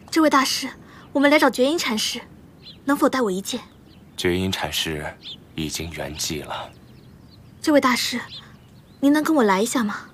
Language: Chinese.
这位大师，我们来找觉音禅师，能否带我一见？ 觉音禅师已经圆寂了。 这位大师，您能跟我来一下吗？